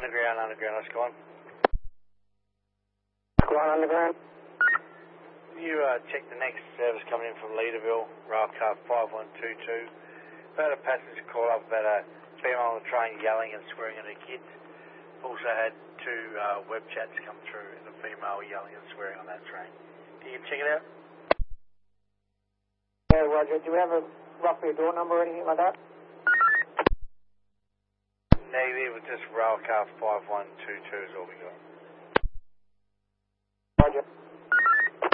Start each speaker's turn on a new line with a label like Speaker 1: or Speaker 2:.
Speaker 1: Underground, let's go on.
Speaker 2: Underground.
Speaker 1: You check the next service coming in from Leaderville, railcar 5122. About a passenger call up about a female on the train yelling and swearing at her kids. Also had two web chats come through, and a female yelling and swearing on that train. Can you check it out?
Speaker 2: Yeah, Roger. Do you have roughly a door number or anything like that?
Speaker 1: Negative, just railcar 5122 is all we got.
Speaker 2: Roger.